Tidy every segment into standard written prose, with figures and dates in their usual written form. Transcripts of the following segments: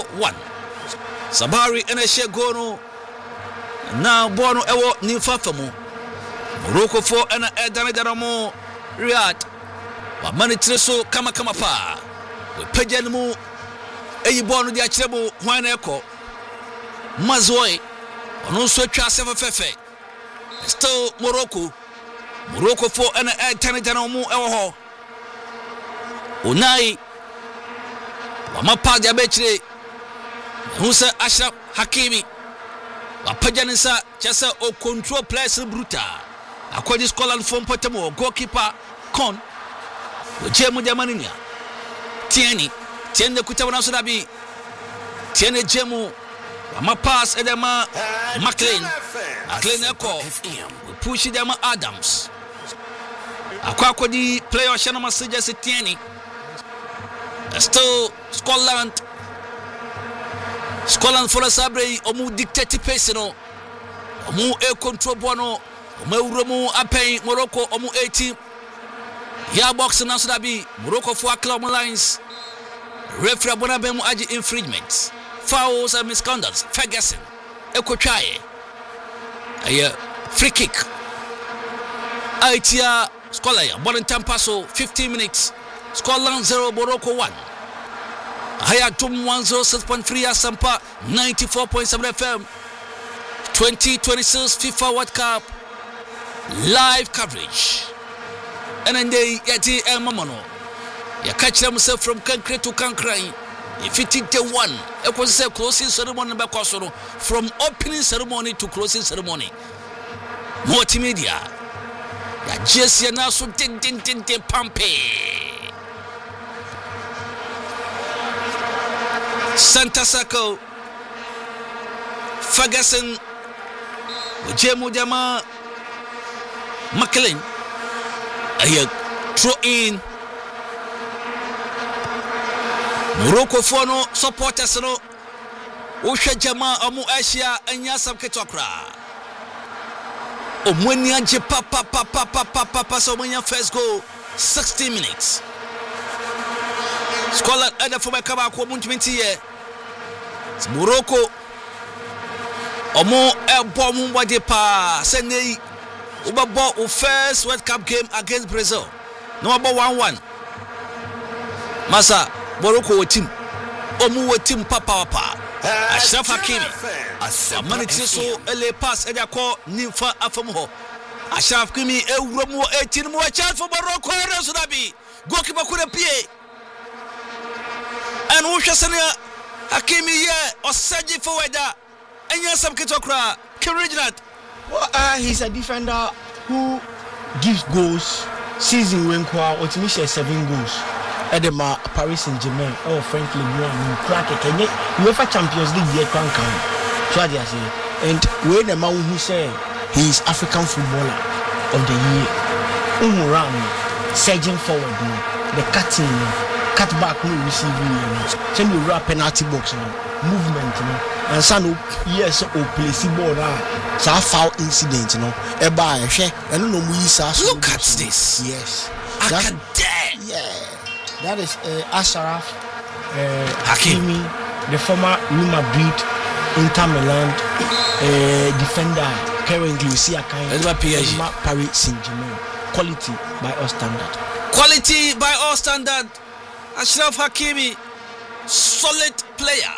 Morocco 1. Sabari and a share gono. Now Bono Ewo Nifafamu. Morocco 4 and a Danadaramo Riyadh. But money treso kama pa. We Pejanimu Eyi Bono di Achebo Huaneko Mazoi. On also Chasef Fefe. Still Morocco 4 and a Danadaramo Ewo. Unai Wamapa Diabetre Musa Ashraf Hakimi Wapajanisa Chasa o control players bruta Akodi Scotland from Potamo goalkeeper Con Jemu Diamaninia Tieni Kutawana Sudabi Tieni Jemu Wamapas Edema McLean Eko we push Edema Adams Akwakodi player Shanama Sijas Tieni still Scotland for the Sabre Omu dictate pace no Omu air control bono Omu Romu Ape Morocco Omu 18 Ya box na Sudabi Morocco for club lines referee Bonabemu aji infringements fouls and misconducts Ferguson Eko Chaye free kick Aitia Scotland Bonin Tampaso 15 minutes Scotland 0 Morocco 1 Hayatum 106.3 Asampa 94.7 FM 2026 FIFA World Cup live coverage and then they yeti mamono ya catch themselves from Kankre to Kankrai if it take the one it was a closing ceremony from opening ceremony to closing ceremony multimedia ya just ya na so tin pampe Santa Sako Ferguson Jemu Jama McLean throw in Morocco for no supporters no Usha Jama Amu Asia Anya Samketokra Omwenya je papa so when first goal 60 minutes Scotland and for my cover ko 20 year Morocco omo ebo mu wade pa senei ubabo o first World Cup game against Brazil no about 1-1 Masa Morocco team omu team papa Ashraf Hakimi amani so ele pass e akọ nimfa afam ho Ashraf Hakimi ewuromu 18 mu chance for Morocco so dabi goalkeeper kure pie and Ushasania Hakimi or Saji forward and yes some kitokra Reginald. Well, he's a defender who gives goals season when ultimately 7 goals at the Paris Saint-Germain or frankly you crack it and UEFA Champions League year can so I say and when the man who say he is African footballer of the year surging forward the cutting cut back no receiving send you rap penalty box movement and san yes o place ball so foul incident e ba ehwe eno no mu yisa look at this yes that is Ashraf Hakimi the former Real Madrid Inter Milan defender currently you see a kind of Paris Saint-Germain quality by all standard Ashraf Hakimi, solid player.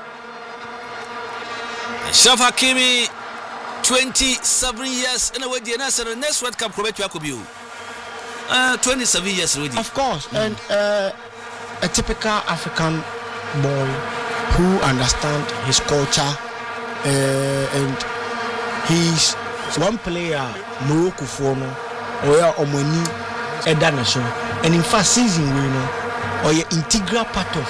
Ashraf Hakimi, 27 years in a way. The next World Cup could be 27 years already. Of course, and a typical African boy who understands his culture, and he's one player Morocco for no or Omani Edanesho, and in fact season or integral part of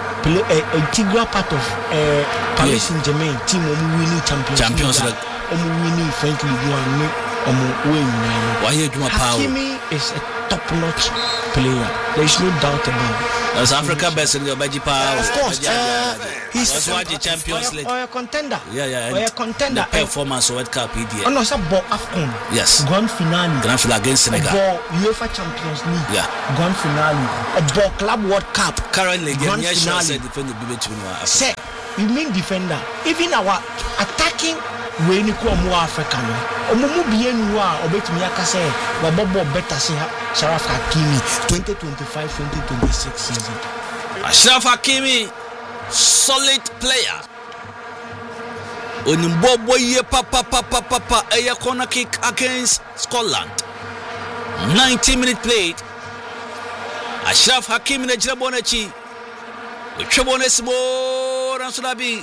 Paris Saint-Germain team winning Champions League winning French League 1 Hakimi is a top-notch player. There is no doubt about it. As Africa best in the Bajipa. Of course. He's the Champions League. Or a contender. Yeah. Or a contender. The performance of World Cup. Oh no, it's a ball AFCON. Yes. Grand finale. Grand finale against Senegal. Ball UEFA Champions League. Yeah. Grand finale. A ball Club World Cup. Currently, Grand finale. Say, you mean defender? Even our attacking. We need to more African. Omumu bienu wa obetumi akase wa bobo better say Sharaf Hakimi 2025-2026 season. Ashraf Hakimi, solid player. Onimbobo ye papa a corner kick against Scotland. 90 minutes played. Ashraf Hakimi ne Jirabonechi. Uchebonesimo Ransudabi.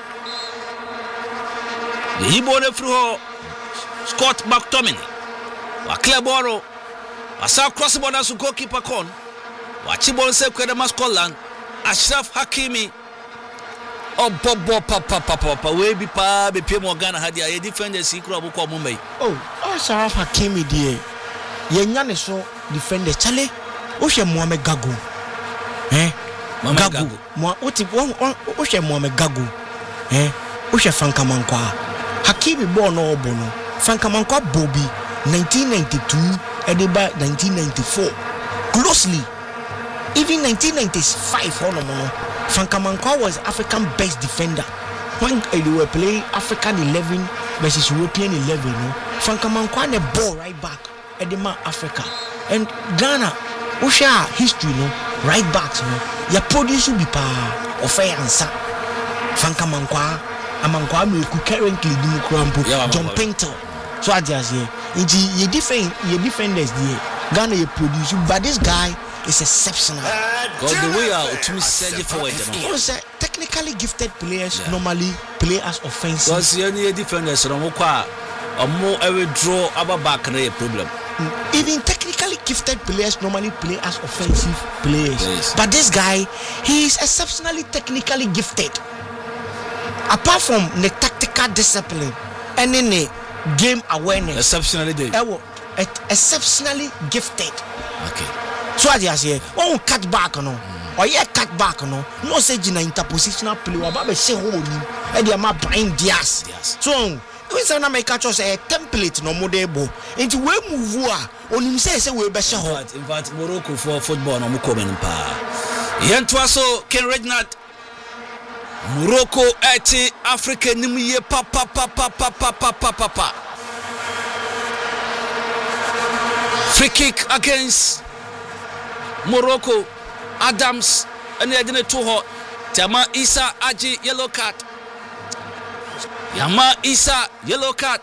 The Hibone through Scott McTominay. Clear ball. Asa cross the border to goalkeeper con. Wachibon se kwedema Scotland. Ashraf Hakimi. Oh papa we be pa be pay more Ghana had ya defenders ikura boko Mumbai. Oh, Ashraf Hakimi die. Yenya ne so defender Chale. O hwe Mohamed Gago. Gago. Mo oti o hwe Mohamed Gago. O hwe Franka Mankwa. Hakimi born no obono. Franka Mankwa Bobby 1992 Ediba 1994 closely. Even 1995 Franka Mankwa was African best defender when they were playing African 11 versus European 11. Franka Mankwa the ball right back Edema Africa and Ghana Usha history right backs ya produce be pa ofe ansa Franka Mankwa Amankwa America currently do Krampo John Pinto. So I just here. You defenders there. Ghana you produce, but this guy is exceptional. God, the way out to me send forward. Technically gifted players normally play as offensive. Because you defenders are more every draw about back a problem. Even technically gifted players normally play as offensive players. Yes. But this guy, he is exceptionally technically gifted. Apart from the tactical discipline and in the game awareness, exceptionally gifted. Okay. So as you say, one cut back or yeah cut back no say in interpositional play about say hold him and they are buying Diaz. So we say na make catch us a template no model into we move on him say we be sure. In fact Morocco for football no come in pa. Yentwaso Ken Reginald Morocco eti Africa nimuye papa. Free kick against Morocco. Adams and they didn't too hot. Tama Isa Aji yellow card. Yama Isa yellow card.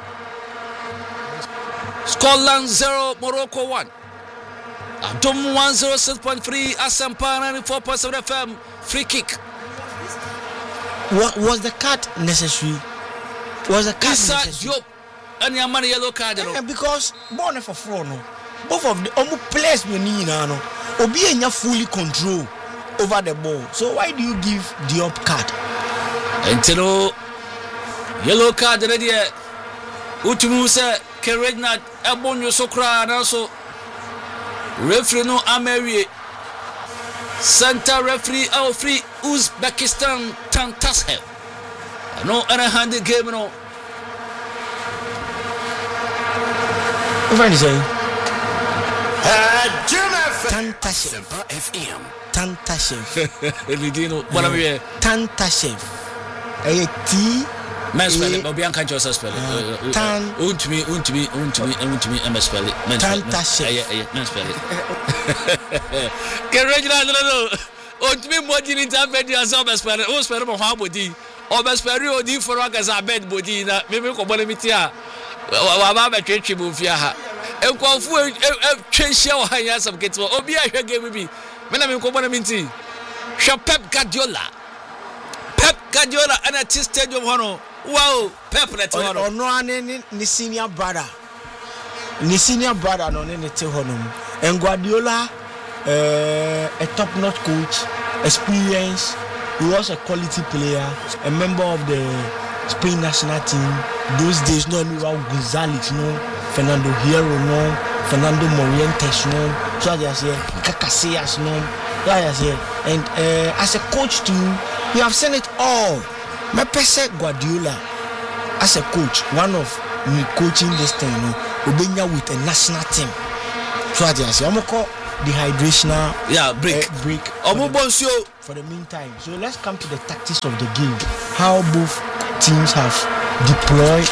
Scotland 0 Morocco 1. Abdom 106.3 Asampa 94.7 FM. Free kick. What was the card necessary? Was the card Isa necessary? Diop and Yama yellow card. Because born for four no. Both of the players we need now. Obi enya fully control over the ball. So why do you give Diop card? Entero yellow card ready. Utumu say Ken Reginald Ebonyo Sokra and also referee no Amerie. Center referee Alfree Uzbekistan Tantashev. No other handed game no. What is it? Tantashev FM. Tantashev. Lidino, what are we? Tantashev. T. Men spell it, but we can't just spell it. Untumi, MS spell it. Tantashev. Men spell it. Ken Reginald, no. Untumi, what you need to have been as MS spell it. Oh, spell it on how body. Or MS spell it, or D for us as a bed body. Maybe Cobolemitia. Wababa Trench Mufia. And call for change your high some gets or be a game with me. When I'm in Cobolemitti. Pep Guardiola. Pep Guardiola and a stadium honor. Wow, Pep or no one ni senior brother. Ni senior brother no ni te honum. And Guardiola a top-notch coach, experience. He was a quality player, a member of the Spain national team. Those days no Raul Gonzalez, no Fernando Hierro, no Fernando Morientes no, so they say Casillas no, and as a coach too, you have seen it all. My person Guardiola as a coach, one of me coaching this thing, Obenya with a national team. So I say I'm call dehydrational break for the meantime. So let's come to the tactics of the game. How both teams have deployed.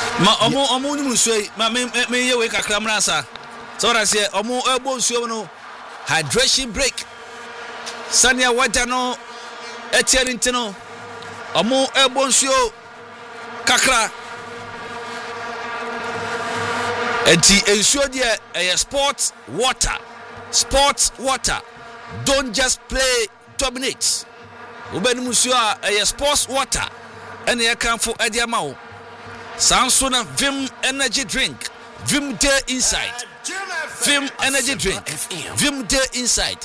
So I say hydration break. Sanya Wadano Etienne Omo Ebonsio Kakra. Enti ensure there sports water. Don't just play dominate. Ubeni musio sports water. And you can for Ediamao. Sansona Vim energy drink. Vim Day Inside. Vim energy drink. Vim Day Inside.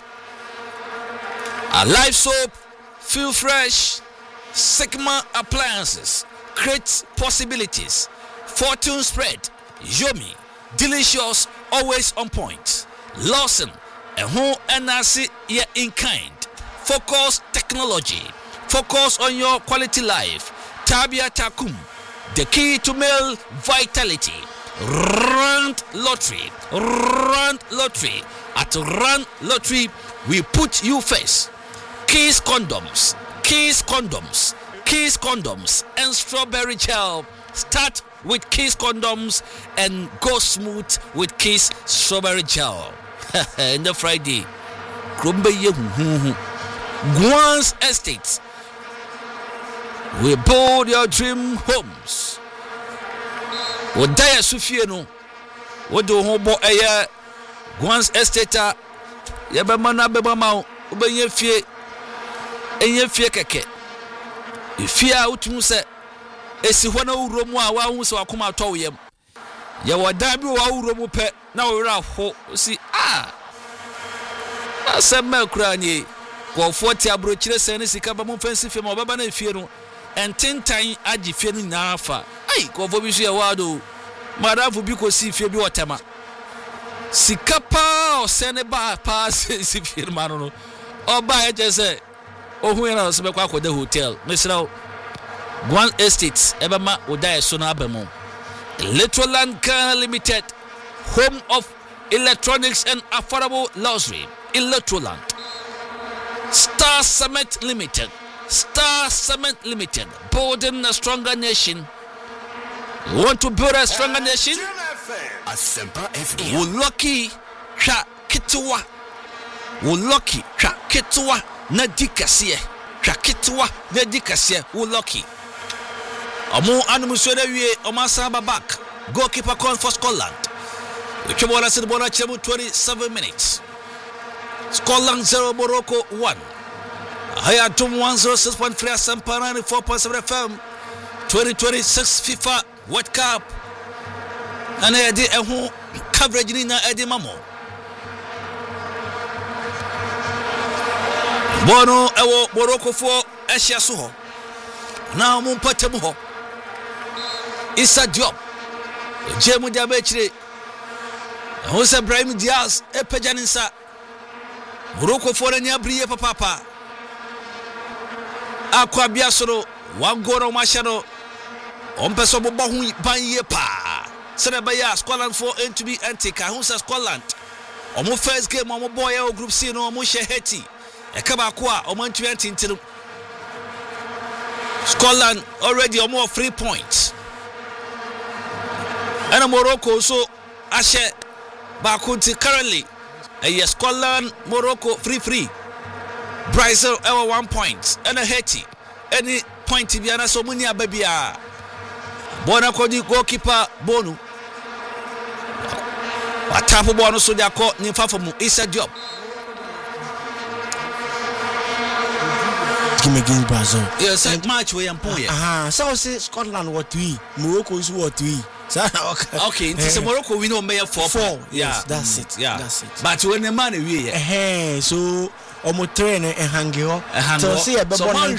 A live soap. Feel fresh. Sigma appliances. Create possibilities. Fortune spread. Yummy. Delicious. Always on point. Lawson. And who NRC ye in kind. Focus technology. Focus on your quality life. Tabia Takum. The key to male vitality. Rand Lottery. At Rand Lottery, we put you first. Kiss condoms, and strawberry gel. Start with Kiss condoms and go smooth with Kiss strawberry gel. And the Friday, Guan's Estates. We build your dream homes. Odaya Sufieno. Wodo hobo eye Guan's Estate. Yaba mana beba mau. Ubenye fie. Enye fie keke. Ifia utumu se. Esi hwana uromu a wa hu se wakoma atwa yem. Ya wadabi wa uromu pe na wura ho. Si asema kura ni. Kwa 40 abrochire sene sika ba mo fancy fie ma baba na fie no. Ententan agi fie no nyina afa. Ai ko vo bi so ya wado. Marafu bi ko si fie bi wotema. Sika pa o sene ba pa si fie ma no. Oba e je se ohun na so be kwa the hotel. Mesra Guan Estates ebema odaye so na abemu. Electroland Ghana Limited, home of electronics and affordable luxury. Electroland. Star Cement Limited, building a stronger nation. You want to build a stronger nation? Lucky Kitwa. Lucky Kitwa Nadikasie. Kitwa Nadikasie. Lucky. Omo Animuswede wie Omasaba back. Goalkeeper call for Scotland. The Chibola said Bona Chibu 27 minutes. Scotland 0, Morocco 1. Hayatum 106.3 Samparani 4.7 FM. 2026 FIFA World Cup. And I did a whole coverage in Eddie Mamo. Bono Ewo Morocco for Asia Suho. Now Mumpatemuho. Issa Diop. Jemu Diabechre. Jose Brahim Diaz. Epejaninsa. Morocco for Nya Brie Papa. Aqua Biasoro. One goal on Mashado. Ompeso Bobahu Banye Pa. Senabaya Scotland for N to be Antica. Who's Scotland? Omo first game Omo boy group C no Omo Sheheti. Ekabakwa Omo 20 Scotland already Omo 3 points. And Morocco so Ashe Bakunti currently. Yes, Scotland, Morocco 3-3. Brazil ever 1 point. And a Haiti. Any point to be an Asomunia Babia. Bona Kodi goalkeeper Bonu. Atapo Bono so they are caught Nifafamu. Issa Diop. Game against Brazil. Yes, match where I'm playing. So say Scotland what we, Morocco is what we. Okay, it's Morocco we know mayor 4. Yeah, that's it. Yeah, that's it. But when the money we so omo train and hangio. So see a Scotland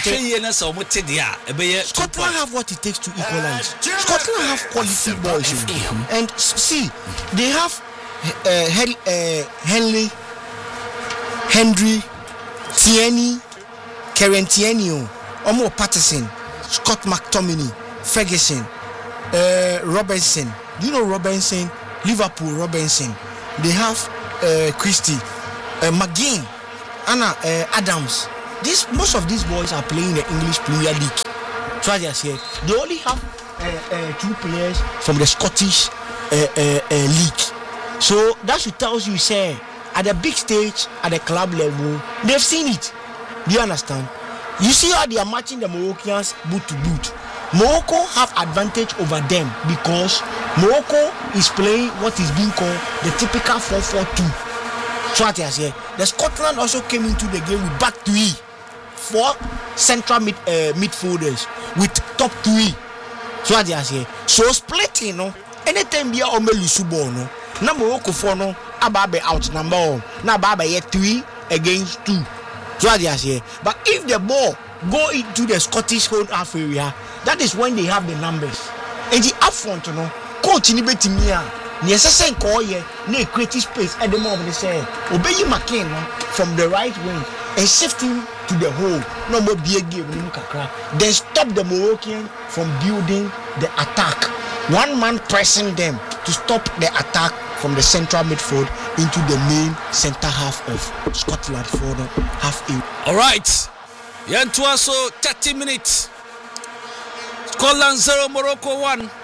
have what it takes to equalize. Scotland have quality boys, and see they have Henry, Tierney, Karen Tierney, Omo Patterson, Scott McTominay, Ferguson, Robinson. Do you know Robinson? Liverpool Robinson. They have Christie, McGinn, Anna Adams. Most of these boys are playing the English Premier League. So as I say, they only have 2 players from the Scottish league. So that should tell you, say, at the big stage, at the club level, they've seen it. Do you understand? You see how they are matching the Moroccans boot to boot. Morocco have advantage over them because Morocco is playing what is being called the typical 4-4-2. So what I say, the Scotland also came into the game with back 3, 4 central midfielders with top 3. So what I say, so splitting, no. Anytime we are on Melusubo, no. Na Morocco for no, ababe out number, na ababe yet 3 against 2. So what I say, but if the ball go into the Scottish whole half area, that is when they have the numbers. And the upfront, you know, coach in the betimia, near Sassen Koye, near creative space at the moment they say, obey McCain from the right wing and shift him to the hole. No more be a game, then stop the Moroccan from building the attack. One man pressing them to stop the attack from the central midfield into the main center half of Scotland for the half a. All right, Yantuaso 30 minutes. Scotland 0, Morocco 1. And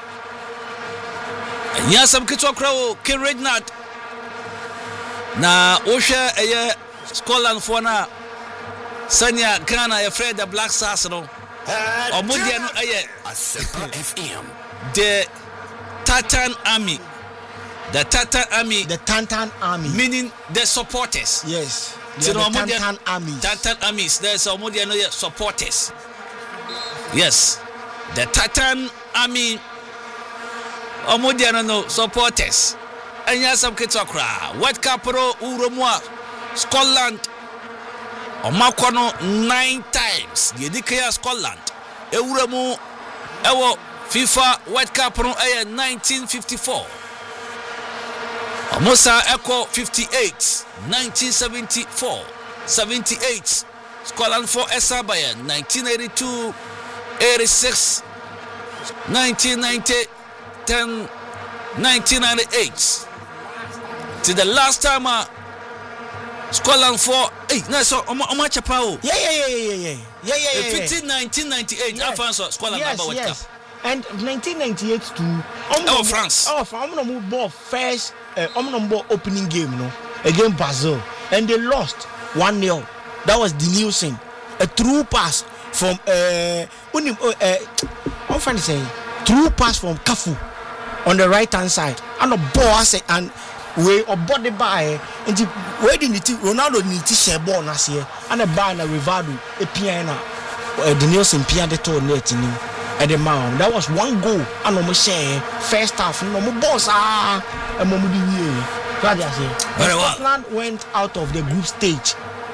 Yasam Kitwakro, King Regnard. Na Osha Eye Scotland for na Sanya Ghana afraid the Black Stars no. Omudia no Eye FM. The Tartan Army. The Tartan Army. Meaning the supporters. Yes. The Tartan Army. Tartan Armies. There's Omudia no supporters. Yes. The Tartan Army Omudiano no supporters. And Yasam Kitokra. What Capro Uromwa Scotland Omakono 9 times. Yedikaya Scotland. Euremu Ewo FIFA World Cup no 1954. Omosa Echo 58 1974 78 Scotland for Esabaya 1982 86 1990 10 1998 to the last time Scotland for no so Omachapao Yeah 1998 Scotland number World Cup and 1998 to France first opening game no against Brazil and they lost 1-0. That was the Nielsen, a true pass from I'm trying to say true pass from Cafu on the right hand side and a ball and we or body by and where did Ronaldo need to share ball last year and a bar and a Rivaldo a piano the Nielsen piano to net in at the mound. That was 1 goal and almost share first half no more boss and Momudi. Very well. Scotland went out of the group stage.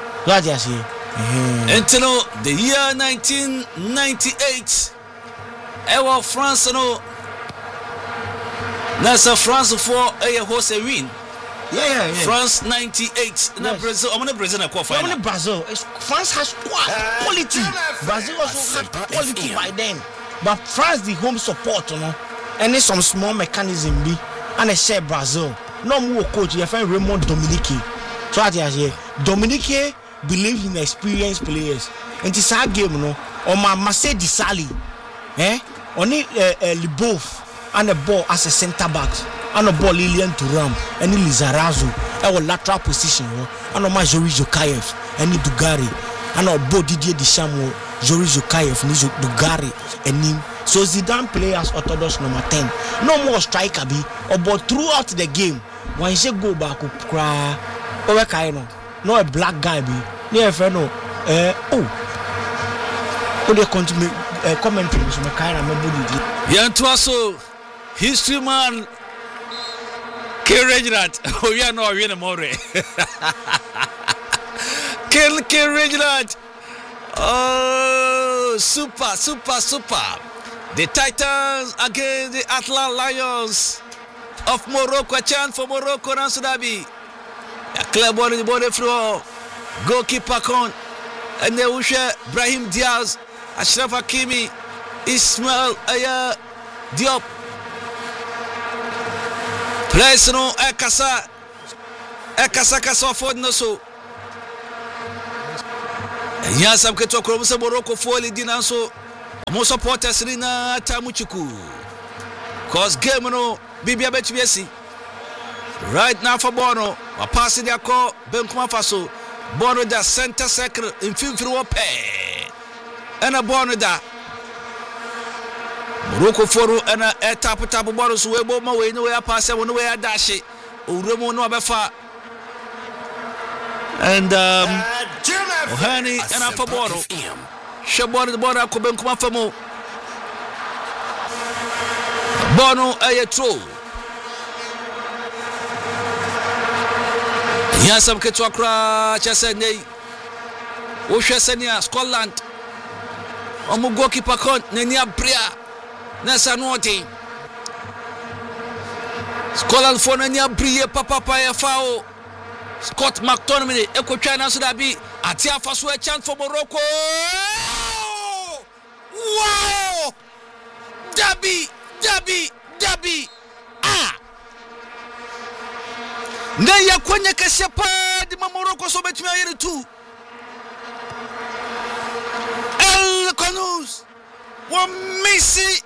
Until the year 1998, our France no. That's a France for a horse a win. Yeah. France 98. Now Brazil. I'm gonna Brazil na qualify. Brazil. France has quality. Brazil also had quality by then. But France the home support, you know, and there's some small mechanism be and they share Brazil. No more coach, you find Raymond Dominique. So I say Dominique believes in experienced players. And this our game, you know, on my Marcel Desailly, only Libouf and a ball as a centre back, and a ball Lilian Thuram, and Lizarazu, our lateral position, and on my Jory Jokayev, and Dugari, and our ball Didier Deschamps, Jory Jokayev, Dugari, and him. So Zidane play as orthodox number 10. No more striker be, but throughout the game, when he say go back, cry, no a black guy be, near no, they continue commenting so Makaira Mabudi. Yantuaso, history man, King Regnard. Oh, yeah, no, we're in more. King Regnard. Oh, super. The Titans against the Atlanta Lions. of Morocco. A chance for Morocco. Nanso Dabi. A clear ball in the ball through. Goalkeeper Con. And then we share Brahim Diaz, Ashraf Hakimi, Ismail Diop. Place no Ekasa Ford no so. Yasam keto kromse Morocco for lead in so. Mo supporters rina tamuchiku. Cause game no Bibia betbiesi. Right now for Bono, a pass in their call Benkuma Faso. Bono da center circle in Finfru pay. And a Bono da Morocco foru and a tap Bono so we both my way no way pass one way a dash it. Uremo no befa. And Ohani and a for Bono. Shabon the Bono ko Benkuma Famo. Bono a troll. Yasam Ketwakra Chasene Oshasenia Scotland Omugoki Pakon Nenia Bria Nasa Noti Scotland for Nenia Bria Papa Paya Fao Scott McTominay Eko China Sudabi Atia Faso a chance for Morocco. Wow! Dabi Naya kwenye kashepa di Morocco so betimi ayere tu. El Kanous wa Messi.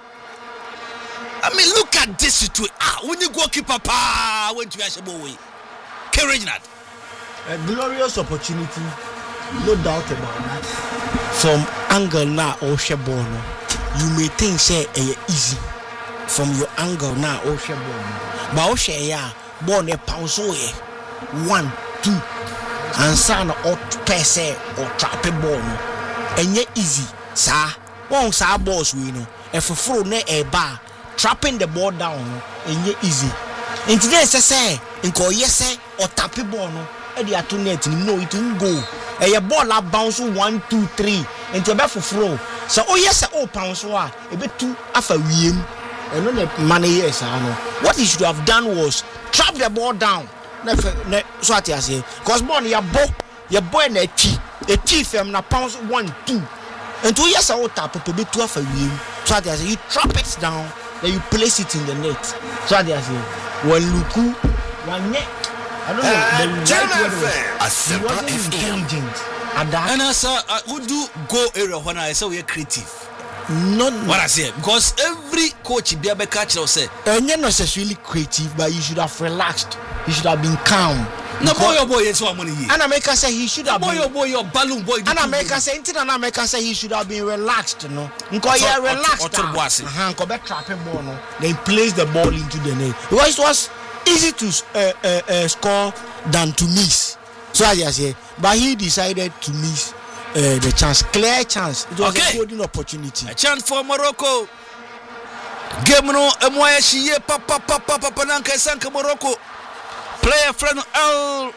I mean, look at this situation. When you goalkeeper pa went to Ashebowe. Reginald. A glorious opportunity, no doubt about that. From angle now or Shebono, you may think say easy. From your angle now or Shebono, but Oshaya. Born a pound so 1, 2, and son or per se or trap a ball. And yet easy, sir. One sir boss we know. If a throw near a bar, trapping the ball down, and yet easy. And today, say, and call yes, or tap a ball, and the attorney no, it won't go. And your ball up bounce 1, 2, 3, and to a for throw. So, oh yes, pounds so a bit too after we. And no money yes, I know. What he should have done was trap the ball down. So what I say, cause born your boy na a from na pounds 1, 2. And 2 years old tap to be 12 a year. So what I say, you trap it down, then you place it in the net. So what I say, well Luku, one net. I don't know. The right word was intelligent. And I would do go area when I say we are creative. Not what I say, because every coach be able to catch or say, and you're not necessarily creative, but you should have relaxed. You should have been calm. No boy, is what money. And America say he should have been. Boy, your balloon boy. And America say, he should have been relaxed, you know. Because you're relaxed. Trapping ball, no. They place the ball into the net. Because it was easy to score than to miss. So as I say, but he decided to miss. The chance, clear chance. It was a golden opportunity. A chance for Morocco. Game no Moya Shie Papa Nanka Sanka Morocco. Player friend El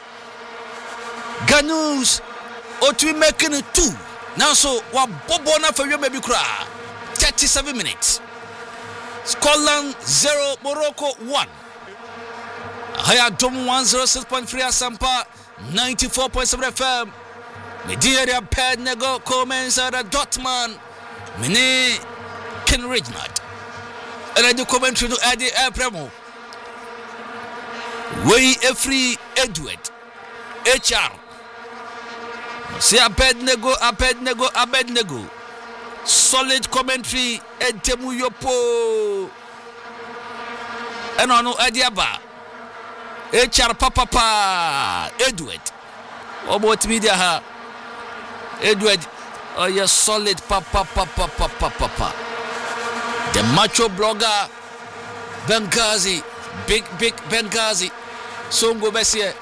Ganous. Or to be making it 2. Now so what Bobona for you maybe cry. 37 minutes. Scotland 0, Morocco 1. Haya Dom 106.3 Asampa 94.7 FM. Media pad nego comments at Dortmund. Mene Ken Reginald. And I do commentary to Eddie Apremo. Way a free Edward. HR. See Abednego. Solid commentary Edemu Yopo. And on Adiaba. HR Papa Edward. About media ha. Edward, oh you're solid, papa. The macho blogger, Benghazi, big Benghazi, Songo Bessie,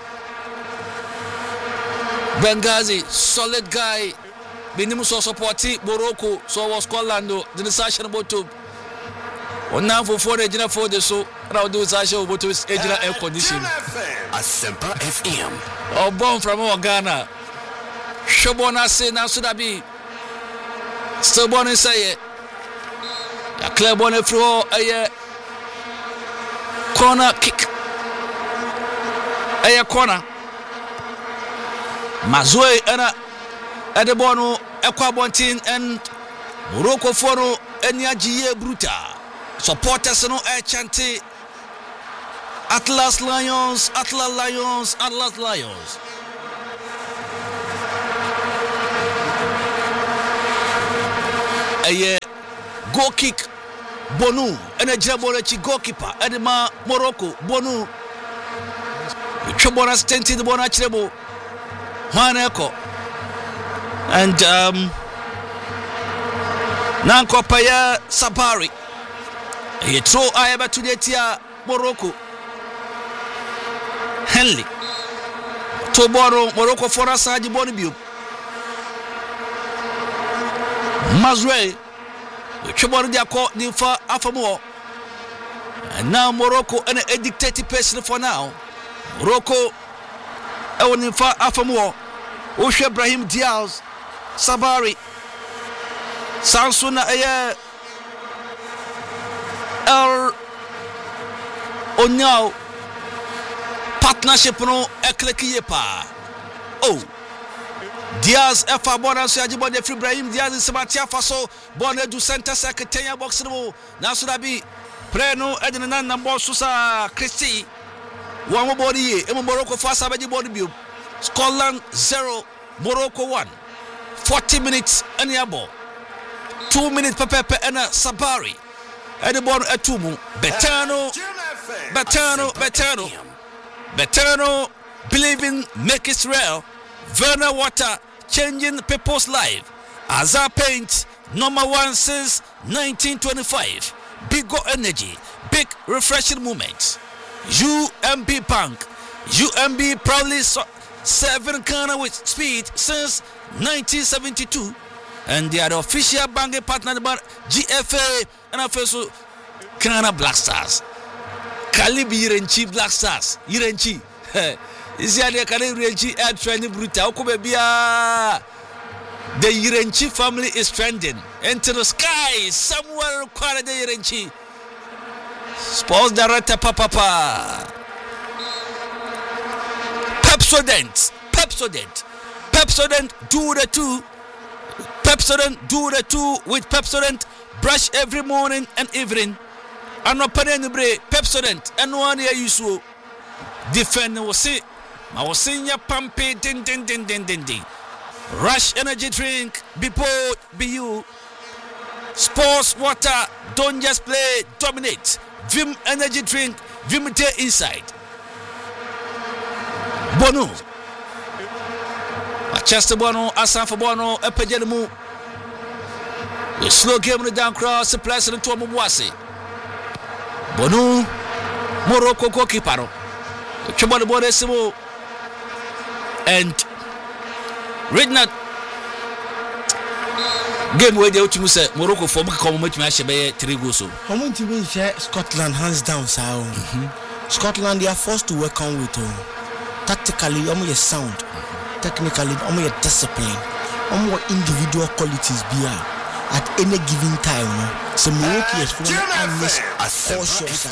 Benghazi, solid guy, minimum so supporting Morocco, so was Scotland, the session about to. On now for the agent for the so, I'll do Sasha about to his agent air condition. Asempa FM. Oh, born from Ghana. Shobona say now should be still born in say a clear bonnet through a corner kick. A corner. Mazue and Edebono Equabontin and Morocco Foro Enya Bruta. Supporters no air chanting Atlas Lions, Atlas Lions, Atlas Lions. A goal kick Bonu and a Jaborechi goalkeeper Edema Morocco Bonu Chobona Stenti the Bonachebo Juan and Nanko Paya Sabari. He throw Ayaba to the Tia Morocco. Henley. Toboro Morocco for us at the Bonibu. Mazwe. Chobor dia call the for Afamo. And now Morocco and a dictated person for now. Morocco Ewan for Afamo. Oshe Brahim Diaz Sabari. Sansuna El Onyao partnership no ekleki pa. Oh, Diaz Efa Bonanso Ajibo de Ibrahim Diaz in Sabatia Faso Bonne du center secretary box no na so da bi preno edena number Susa Christy one body e Morocco for Sabaji body bi Scotland 0 Morocco 1 40 minutes any ball 2 minutes Pepe and Sabari and the ball at Tumu Betano believing make Israel Werner Water changing people's life Azar Paint number 1 since 1925 big go energy big refreshing moments UMB Bank UMB proudly serving Ghana with speed since 1972 and they are the official banking partner about GFA and also Ghana Black Stars Kalibi Yirenchi Black Stars Yirenchi is the Yirenchi air training brutal Okobebia the Yirenchi family is trending into the sky somewhere quite the Yirenchi sports director Papa Pepsodent do the two. Pepsodent do the two with Pepsodent brush every morning and evening. And open break Pepsodent and 1 year use defend was say I was saying ya pampe din. Rush energy drink be bold be you. Sports water don't just play dominate. Vim energy drink Vim day inside. Bono Manchester Bono Asan for Bono Epejemu. We slow game the down cross the place into Mbuasi. Bono Morocco goalkeeper. Chobon Bode Simo and Rednut game where they ultimately say Morocco for come much match be 3 goals. How many to share Scotland hands down sao. Scotland they are forced to work on with tactically your sound, technically your discipline, individual qualities be at any given time. So Morocco is from cautious.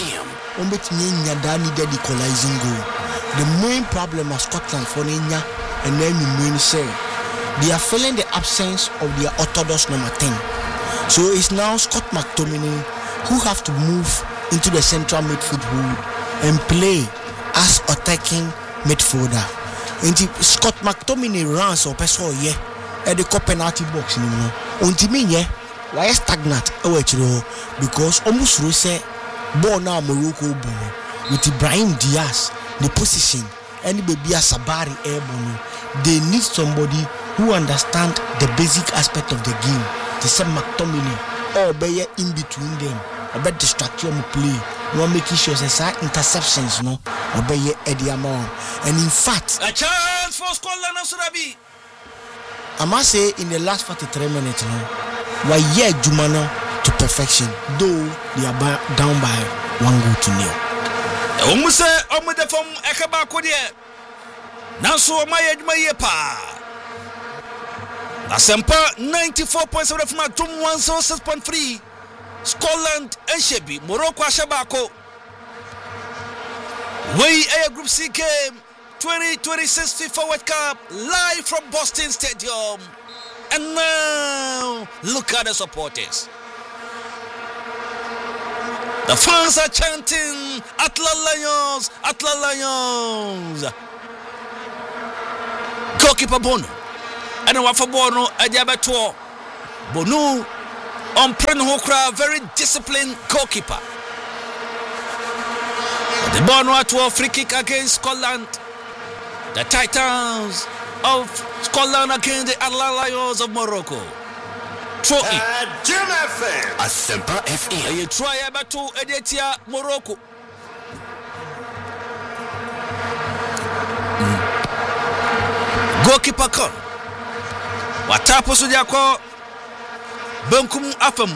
Equalizing goal. The main problem of Scotland for Nenya and then you mean say they are feeling the absence of their orthodox number 10. So it's now Scott McTominay who have to move into the central midfield and play as attacking midfielder. And Scott McTominay runs or person at the penalty box until why stagnant because almost say ball now Morocco ball with Ibrahim Diaz the position and baby Sabari airborne. They need somebody who understand the basic aspect of the game. They say McTominay or be in between them or be distract you play. No making sure say interceptions no or be Eddie Amon. And in fact a chance for Scotland and Surabi. I must say in the last 43 minutes no why Jumano to perfection though they are down by 1-0. Almost the from Ekabako there. Now so my pa. Asempa 94.7 from a 106.3. Scotland and Shebi Morocco Ashabako. We a Group C game 2026 FIFA World Cup live from Boston Stadium. And now look at the supporters. The fans are chanting Atla Lions, Atla Lions. Goalkeeper Bono. And what for Bono Adiabato. Bono on Prenhokra, very disciplined goalkeeper. The Bono at free kick against Scotland. The Titans of Scotland against the Atla Lions of Morocco. Trophy. Jim FM. Asempa FM. You try about to Edetia Morocco. Goalkeeper Con. Watapo Sujako Benkum Afam.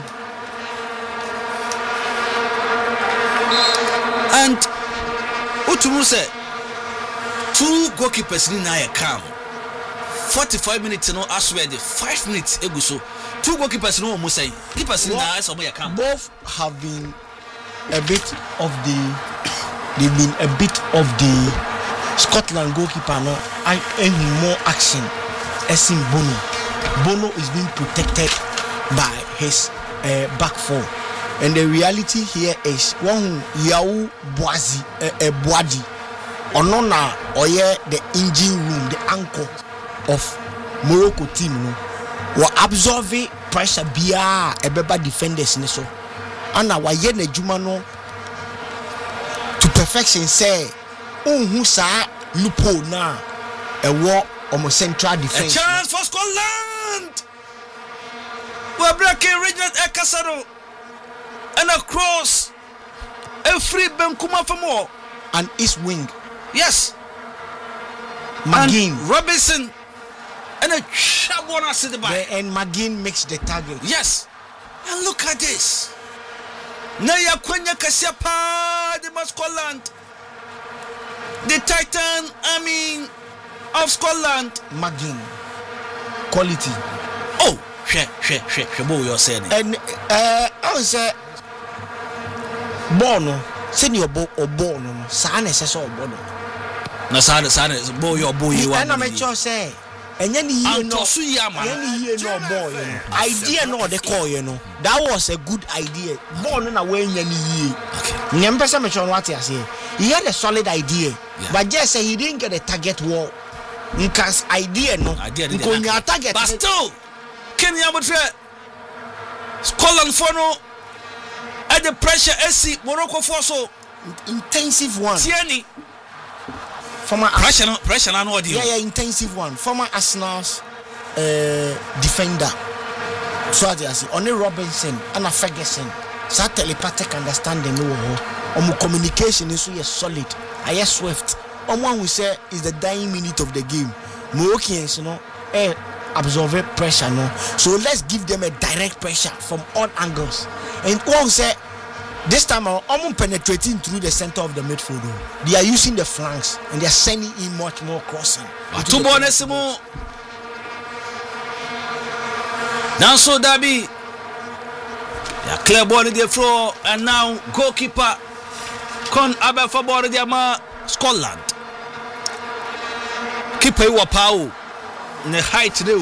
And Utumu said 2 goalkeepers in Naya Kam. 45 minutes no aswede 5 minutes eguso 2 goalkeepers no almost say keepers in Naya Samoya Kam. Both have been a bit of the Scotland goalkeeper no and more action as in Bono is being protected by his back four. And the reality here is one Yao Boazi Boadi Onona Oye the engine room, the anchor of Morocco team no were absorbing pressure bia ebeba defenders ne so. And our yene Jumano to perfection say who sa loophole na a war almost central defense. A chance for Scotland. We're breaking Reginald Ekasaro. And across a free Benkuma for more. And east wing. Yes. McGinn. And Robinson. And a Shabona to the back. And McGinn makes the target. Yes. And look at this. Naya Kwenya Kasiapa de Scotland. The Titan army of Scotland. McGinn. Quality. Oh, Shabo, you're saying. And I would say Bono, senior bo or Bono, San is all Bono. No, San is boy your boy. You and I'm sure say, and any year no boy. Idea no, they call you know. That was a good idea. Bono na way any year. Okay. Remember some what I say. He had a solid idea, but just say he didn't get a target war. Because idea no, target. But still, Kenya would try Scotland for no. At the pressure, SC Morocco for so intensive one. Tierney. Former pressure, I know what you. Yeah, intensive one. Former Arsenal's defender. So I say, only Robinson and a Ferguson. So telepathic understanding no. Communication is so solid. I am swift. One we say is the dying minute of the game. Moroccans, you know, absorb pressure, no. So let's give them a direct pressure from all angles. And one say this time I'm penetrating through the center of the midfield. They are using the flanks and they are sending in much more crossing. Two bonesimo. Now so Dabi. They are clear ball in the floor and now goalkeeper Con Abba for ball in the Scotland. Keeper Wapau. In the height today,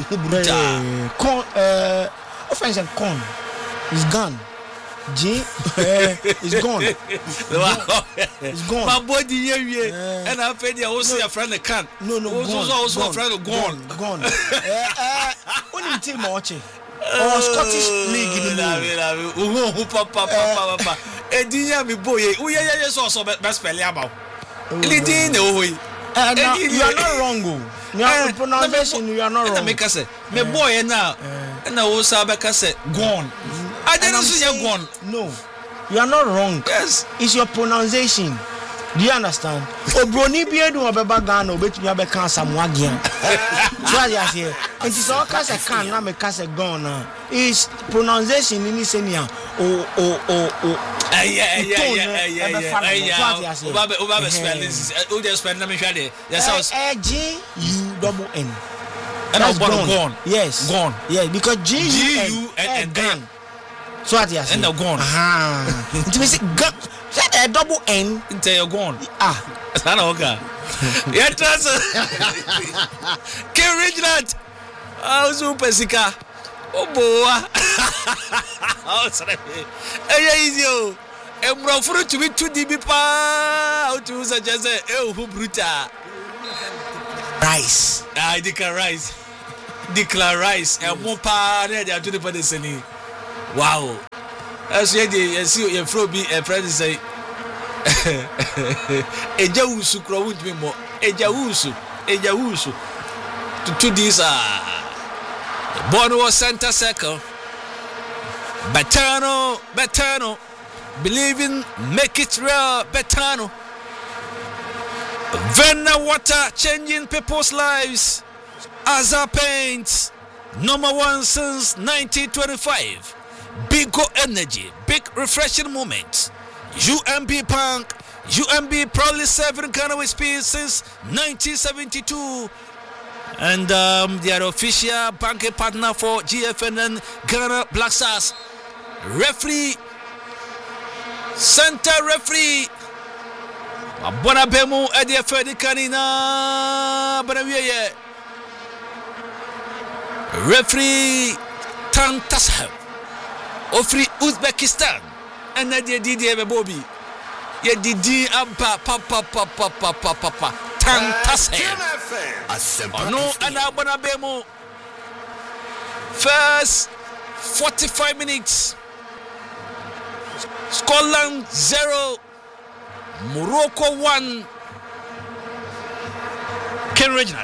offensive Con is gone. G is gone. It's gone. My body here, and I fed you also a friend that can't. No, also a friend of gone. Only team watching. Or Scottish League in the papa. Edinya mi boy. Yeah, so best spell about. You are not wrong. Your pronunciation, you are not wrong. Make us say, my boy now, and I also have a say gone. I didn't say you're gone. No, you are not wrong. Yes, it's your pronunciation. Do you understand? Obroni biedu obeba Ghana obetumi abeka samwagian. So I say, it is all case can na me case gone. Is pronunciation in Senia Oba spell this. Who just spell na me hwade. Yes, GUNN. And I gone. Yes. Gone. Yes, because GUNN. So what you say? And gone. Aha. It means Said a double N. Until you're gone. Ah. Okay. Yeah, King Reginald. Oh, super sika. Oh, boy. Oh, sorry. Hey, easy. I'm for to be 2 dB. How to suggest who bruta. Rice. I declare rice. Declare rice. And more power. They are to the Paddy. Wow. As you see, your fro be a friend say. Ejawusu crowd me more. Ejawusu. To this Bono center circle. Betano. Believe in, make it real. Betano. Venna water changing people's lives. Azar Paints, #1 since 1925. Big go energy, big refreshing moments. UMB Punk, UMB proudly serving Ghana with speed since 1972. And they are official banking partner for GFN and Ghana Black Stars. Referee, center referee. Abona Bemu Edia Fedi Kanina Banawiye. Referee Tantashev. Ofri Uzbekistan. And Nadia Didi Bobby. Ye Didi Abba Papa Tantashev. No, and Abona Bemu. First 45 minutes. Scotland 0. Morocco 1. Ken Reginald.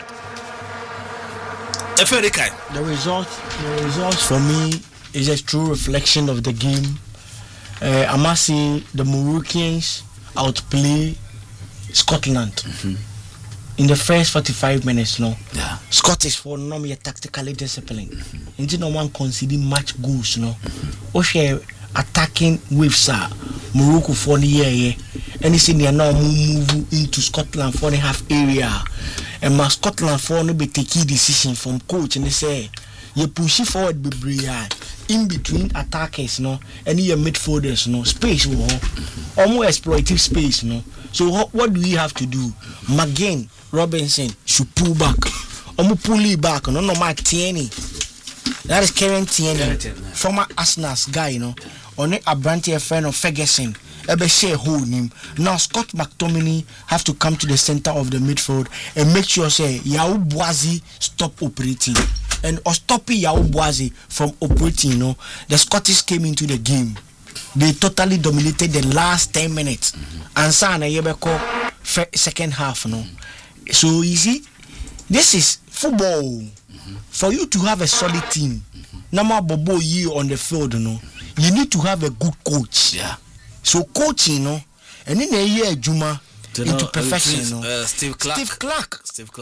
The results for me is a true reflection of the game. I must say the Moroccans outplay Scotland in the first 45 minutes. No, Scottish for no me tactically disciplined. Indeed, no one conceding much goals. No, Oshe attacking waves are Morocco for the year. And you see they are now move into Scotland for the half area. And my Scotland for no be take decision from coach and they say you push it forward be in between attackers, no, and your midfielders, no space, almost exploitive space, no. So what do we have to do? McGinn, Robinson should pull back. Pull it back. No Mark Tierney. That is Kieran Tierney, former Arsenal's guy, you know. Only a brandy friend of Ferguson. Now Scott McTominay have to come to the center of the midfield and make sure say Yao Boazi stop operating and or stopping Yao Boazi from operating. You know, the Scottish came into the game. They totally dominated the last 10 minutes. And Sana Yebeko second half. You know, so easy. This is football. For you to have a solid team, Nama Bobo ye on the field. You know, you need to have a good coach. Yeah. So coaching, you know, and in a year Juma into perfection, you know. Steve Clark.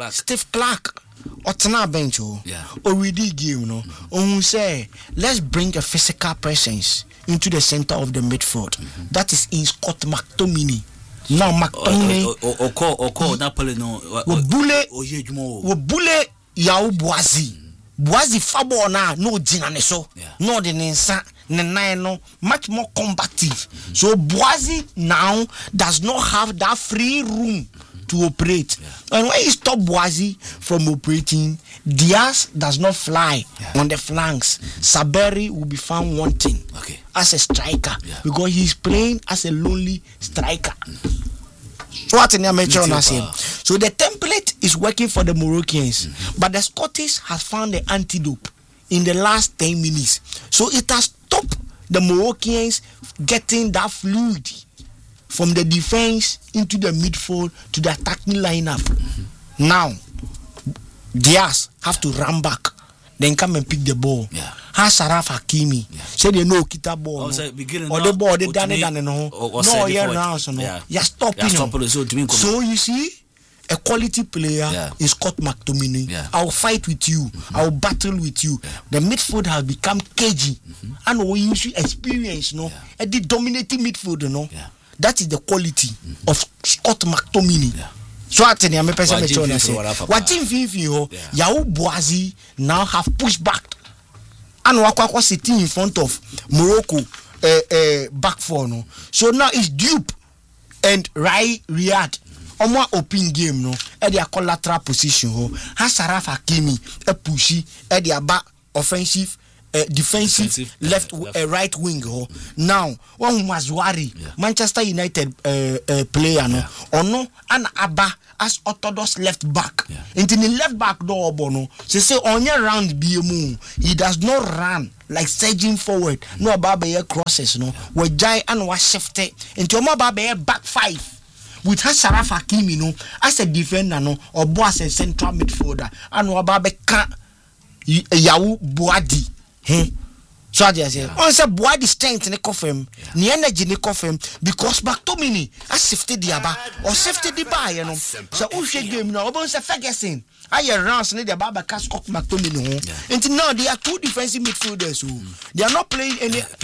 Otana bench, already game, you know. Who say let's bring a physical presence into the center of the midfield. That is in Scott McTominay. Now McTominay. Oko Napoli no. Bule Yao Boazi. Boazi Fabo na no jinaneso. No the ninsa. No, much more combative. So Boazi now does not have that free room to operate. And when you stop Boazi from operating, Diaz does not fly on the flanks. Saberi will be found wanting as a striker because he's playing as a lonely striker. So the template is working for the Moroccans, but the Scottish has found the antidote in the last 10 minutes. So it has stopped the Moroccans getting that fluid from the defense into the midfield to the attacking lineup. Now, Diaz have to run back, then come and pick the ball. Has Saraf Hakimi say they know kita ball, or the ball they done no you're stopping. So you see, a quality player is Scott McTominay. I'll fight with you. I'll battle with you. The midfield has become cagey, and we use experience, at the dominating midfield, that is the quality of Scott McTominay. So I tell you, I'm a person. What if Yao Boazi now have pushed back, and Wakwa sitting in front of Morocco back four no. So now it's Dupe and Riyad. Omo open game no e dia collateral position ho. Ashraf Hakimi e pushy e dia back offensive defensive left right wing ho. Now one Mazwari Manchester United player no ono an aba as orthodox left back into the left back door bono say on your round BMU he does not run like surging forward no about crosses no we jai and was shifted into about back five with Ashraf Hakimi no as a defender no or boss a central midfielder and about ka Yawu Boadi so I say on say Boadi strength in the coffin the energy in the coffin because McTominay has shifted the aba or shifted the bar you know so who should game now about say Ferguson I rounds need the Baba Cascock McTominay until now they are two defensive midfielders who they are not playing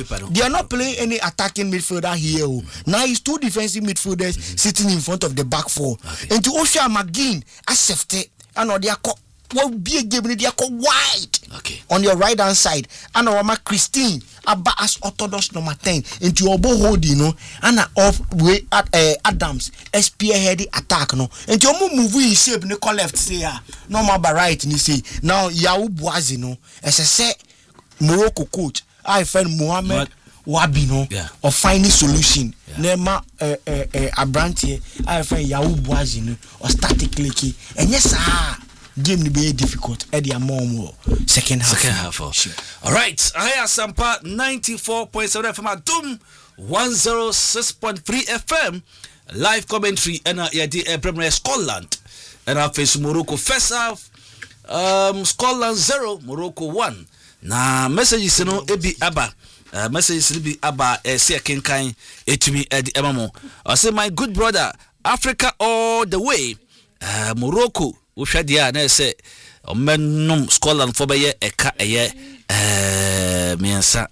any attacking midfielder here now it's two defensive midfielders sitting in front of the back four and to Osha McGinn has shifted and they are will be a game they are wide on your right hand side and our Christine Abba as orthodox number 10 into your bow hold you know and off way at Adams spearheaded attack no into your move shape no left say no more by right ni say now Yawu Boazi no as I say Morocco coach I find Mohamed Wabi no or finding solution Nema Abrantie I find Yawu Boazi no or statically and yes game will be difficult at the more second half. All right, I have Sampa 94.7 FM Doom 106.3 FM live commentary and Premier Scotland and I face Morocco first half Scotland 0 Morocco 1 na messages no ebi aba messages ebi aba say kenkan etumi edi emamo I say my good brother Africa all the way Morocco Ushadia na say omenum Scotland for beye eka eye miensa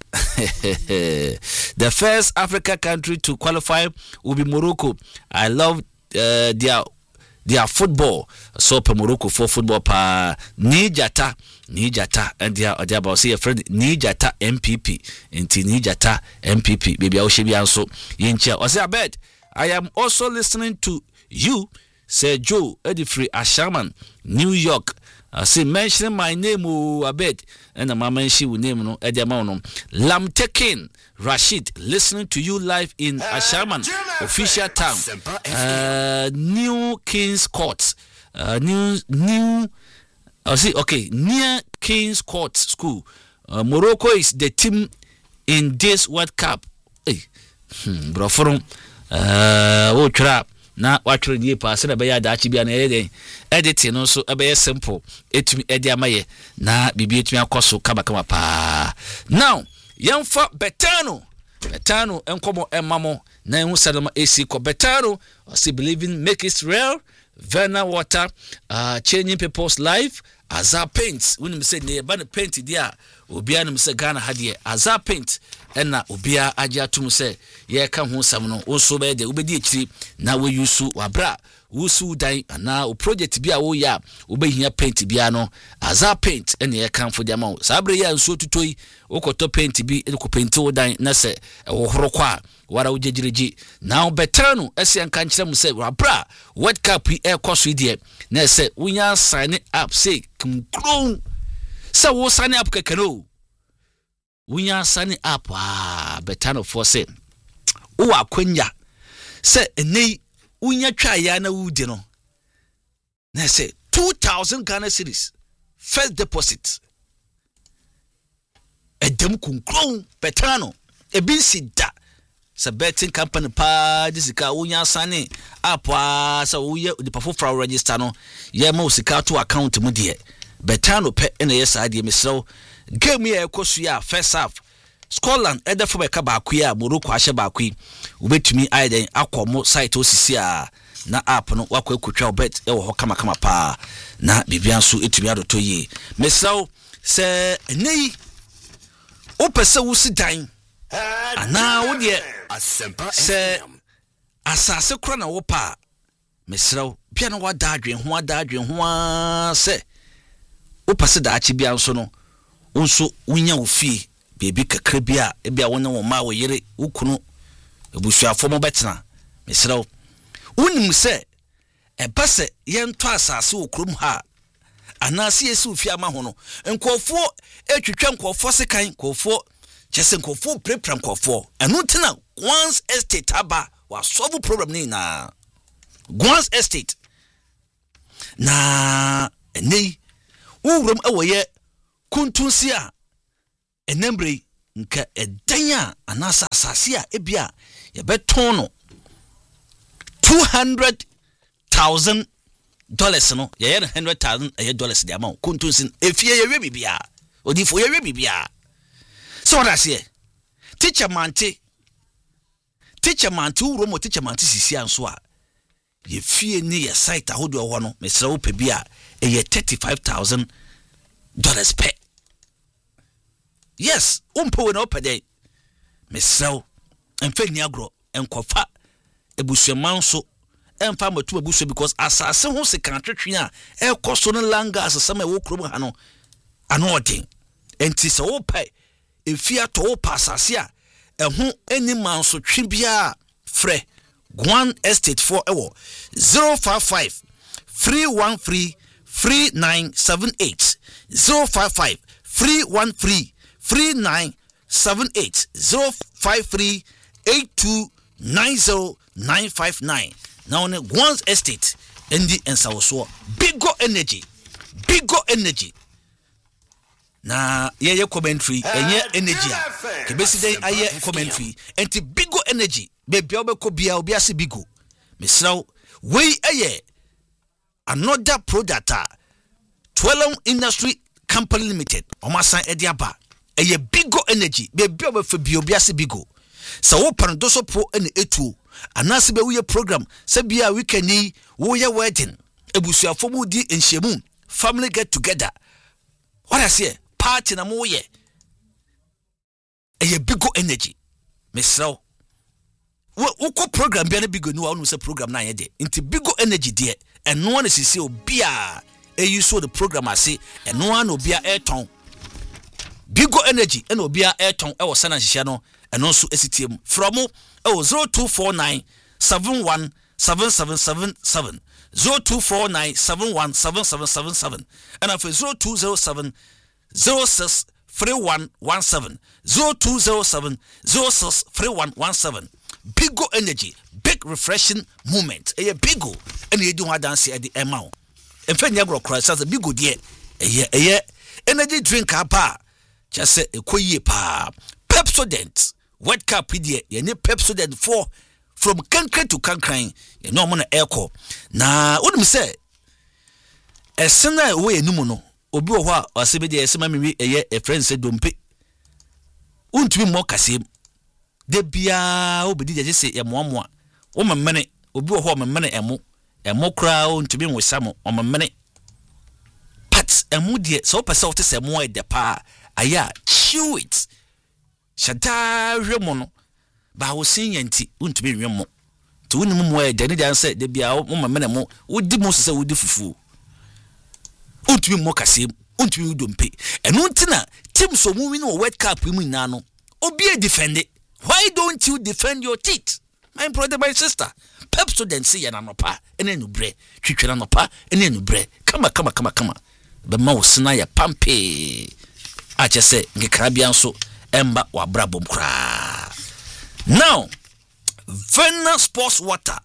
the first Africa country to qualify will be Morocco. I love their football. So per Morocco for football pa Nijata and they about say a friend Nijata MPP into Nijata MPP baby I will be also yincha I say I bet I am also listening to you say Joe Edifree Ashaman New York say mention my name I bet and my mention will name no Ediamano Lamtekin Rashid listening to you live in Ashaman official town New King's Court new near King's Court School Morocco is the team in this World Cup bro from trap na watchre die pass na be ya da achi bia na editing no so be simple etumi edi amaye na bibi etumi akoso kama pa now yamfa betano enkomo emamo na ehu sadama AC ko betano or say believing make it real Verna water changing people's life Azar paints when me say ne ba na paint dia obia no me say Ghana hade Azar paint na obia agya tum say ye ka ho sam no so be de obedi akiri na we use wabra wusu dan na o project bia wo ya obehia paint bia no Azar paint ye kan fo dia ma sabre ya nso tutoi okoto paint bi ko paint wo dan na say wo horo kwa wara ujejiriji now betano ese anka nkyere mu say wabra World Cup e koso die na say wunya sign up say kumkron say wo sign up kekeno wunya sign up betano for say wo akwanya say enei wunya twa ya na wudi no na say 2000 Ghana cedis first deposit edem kumkron betano ebinsi da sa betting company pa disika wunya sane apa sa wuye the perform register no ye ma usika to account mu de betano pe na yes ade mesrew game ye ekosu ya first half Scotland edefo be ka ba ya Morocco ahye ba akwi ubetumi aiden akomo site osisi a na app no wakwa ekotwa bet e wo ho kama pa na bibia so etumi adoto yi mesrew se nei opese wusi dan ana wo de se asase kro na wo pa mesrew bia na wada adwen ho se wo pase da achi bia nso no nso wunya wo fie baby kakra bia e bia wona wo ma wo yere ukunu ebusuafo mo betena mesrew wonim se ebase yento asase wo krom ha anase yesu fi ama ho no nkofo etwetwa nkofo sekan nkofo chese nkofo prepra nkofo eno ntina once estate aba wa solve problem ni na once estate na nei uwrom ewoye kuntunsi a enembre nka edanya anasa asase a ebia ye beton no $200,000 no ye $100,000 the amount kuntunsi efie ye we bibia odifo ye we bibia so what I say teacher mante uwrom teacher mante sisi anso a ye fie ni ye site ahodo ho no mesra wo pe bia ye $35,000 per. Yes, umpo na opede. Mesraw emfa ni agro enkofa ebusuaman so emfa matu ebusu because asase ho se kan twetwe a ekoso no langa asesama wo krom ha no ano odin. Enti se wo pai efia to wo pasase a eho eni manso twe bia frɛ Gwan Estate 4 ewo 055 313 3978 055 313 3978 053 8290959 now on Gwan's Estate endi ensawoso Bigo energy na ye commentary enye energy a kebesi den aye commentary enti Bigo energy baby obeko bia obi ase Bigo mesraw we aye another product Twelong Industry Company Limited omasan ediaba eye Bigo energy baby obefa bi obi ase Bigo sa wo pando so pro ene etuo anase be wo program se bia weekend yi wo ye wedding ebusuafo mu di enhyemu family get together what I say party na mo ye eye Bigo energy mesraw wo ko program bia na Bigo ni wa no se program na ye de nti Bigo energy de eno na sisi obi a you saw the program I say and no one will be a airton Bigo energy and will be a airton I was sana shano and also STM from 0249 71 7777 0249 71 7777 and after 0207 06 3117 0207 06 3117 Bigo energy big refreshing moment a Bigo and you do what dance at the amount. Emfa nya gro cross as a Bigo de eye energy drink apa just say ekoyie pa Pepsodent wet cap de ye ne Pepsodent 4 from Kankran to Kankran ye no mo na echo na wonum say esena we enum no obi wo ho a osebe de esema mi eye e friend say dompe untumi mo kasem de bia obedi je say ye moamoa wo memene obi wo ho memene emo kra untumi nwesamo omemene pat emu de so pese o te se mo e de pa aya chew it shada hwemo no ba wo sinyanti untumi nwemo to woni mo e de ne dan se de bia wo memene mo wodi mo se wodi fufu untumi mo kasem untumi dompe enu ntina team so mu win o World Cup mu nyina no obi e defend it. Why don't you defend your teeth? My brother, my sister. Pepsodent see ya no pa ene no bre twetwera no pa ene no bre kama be ma wo sina ya pampe a che se ngekra bia nso emba wa brabom kra. Now Vena sports water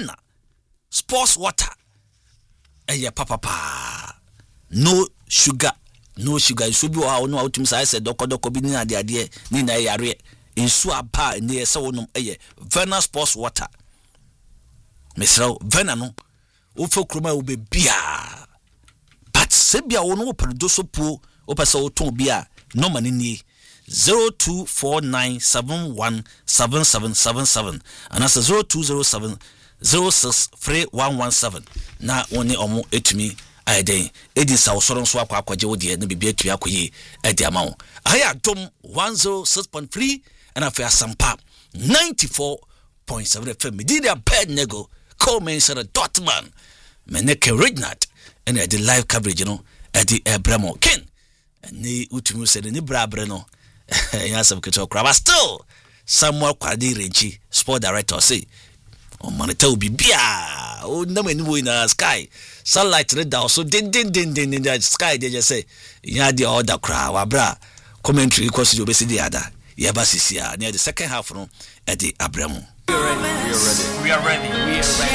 eye papa no sugar so bi wa no autum sai se doko bi ni ade ni na yare ensu apa ne se wonum eye Vena sports water mesraw Vena no wo fa kroma wo be bia but se bia wo no perdo so po wo pese wo ton bia no mani ni 0249717777 and as 0207063117 na woni omo etumi aiden edi sa osoro nso akwaje wo de na bibia etu akoye edi amawo aya dom 106.3 and afia sampa 94.7 FM did a bad nego Coleman said a Dotman Meneke Regnat and the live coverage at the Abramo Ken and ni utumi said ni brabre no Yes, I'm going but still, Samuel Kwadi Renchi, sport director, say, on Manito be beer. Oh, no, in the sky. Sunlight red down, so din in the sky, they just say, yeah, the other crowd, bra. Commentary equals to the other. Yabasisia near the second half at the Abramo. We are ready.